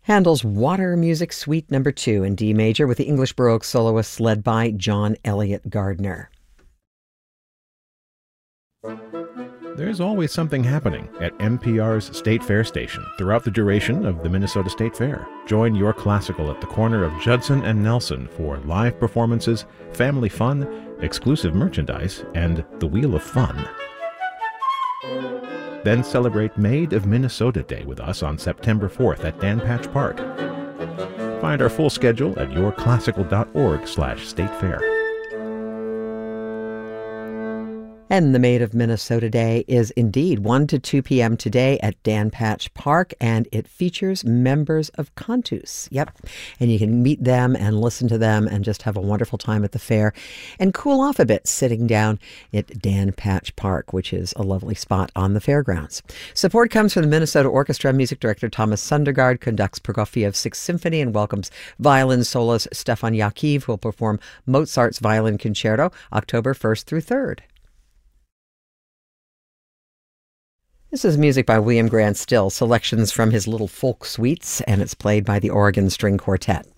Handel's Water Music Suite No. 2 in D major with the English Baroque soloists led by John Elliott Gardner. There's always something happening at NPR's State Fair station throughout the duration of the Minnesota State Fair. Join Your Classical at the corner of Judson and Nelson for live performances, family fun, exclusive merchandise, and the Wheel of Fun. Then celebrate Made of Minnesota Day with us on September 4th at Dan Patch Park. Find our full schedule at yourclassical.org/statefair. And the Made of Minnesota Day is indeed 1 to 2 p.m. today at Dan Patch Park, and it features members of Cantus. Yep, and you can meet them and listen to them and just have a wonderful time at the fair and cool off a bit sitting down at Dan Patch Park, which is a lovely spot on the fairgrounds. Support comes from the Minnesota Orchestra. Music director Thomas Sundergaard conducts Prokofiev's Sixth Symphony and welcomes violin soloist Stefan Yakiv, who will perform Mozart's Violin Concerto October 1st through 3rd. This is music by William Grant Still, selections from his Little Folk Suites, and it's played by the Oregon String Quartet.